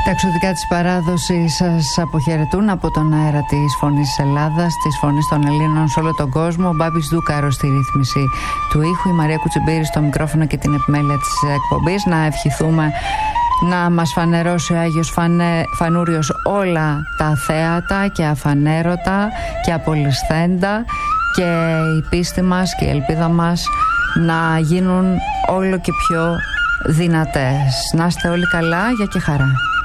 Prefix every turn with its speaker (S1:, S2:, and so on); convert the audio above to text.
S1: Τα εξωτικά της παράδοσης σας αποχαιρετούν από τον αέρα της Φωνής της Ελλάδας, της Φωνής των Ελλήνων σε όλο τον κόσμο. Ο Μπάμπης Δούκαρος στη ρύθμιση του ήχου, η Μαρία Κουτσιμπήρη στο μικρόφωνο και την επιμέλεια της εκπομπής. Να ευχηθούμε να μας φανερώσει ο Άγιος Φανούριος όλα τα θέατα και αφανέρωτα και απολυσθέντα, και η πίστη μας και η ελπίδα μας να γίνουν όλο και πιο δυνατές. Να είστε όλοι καλά, για και χαρά.